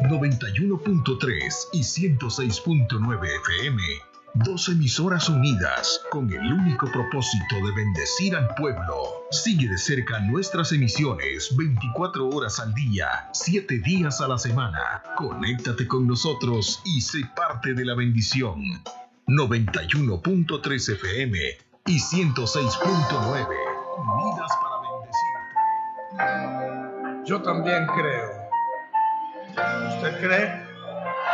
91.3 y 106.9 FM. Dos emisoras unidas con el único propósito de bendecir al pueblo. Sigue de cerca nuestras emisiones 24 horas al día, 7 días a la semana. Conéctate con nosotros y sé parte de la bendición. 91.3 FM y 106.9. Unidas para bendecir. Yo también creo. ¿Usted cree?